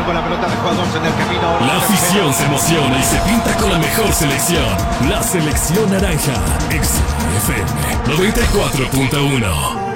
con la pelota de jugadores en el camino. La afición se emociona y se pinta con la mejor selección. La selección naranja. XFM 94.1.